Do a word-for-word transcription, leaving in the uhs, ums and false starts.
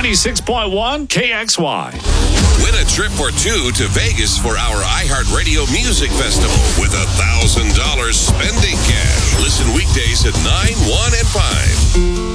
ninety-six point one K X Y. Win a trip or two to Vegas for our iHeartRadio Music Festival with a one thousand dollars spending cash. Listen weekdays at nine, one, and five.